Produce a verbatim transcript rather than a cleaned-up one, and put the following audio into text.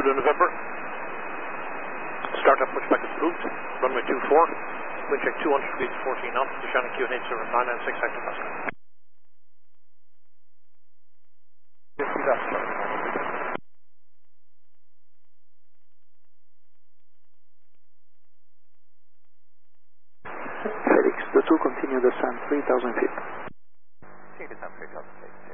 Zulu November. Startup pushback is approved. Runway two four. Wind check two hundred degrees, fourteen knots. Shannon Q and eight zero nine nine six hectopascal. Felix, the two continue descent three thousand feet.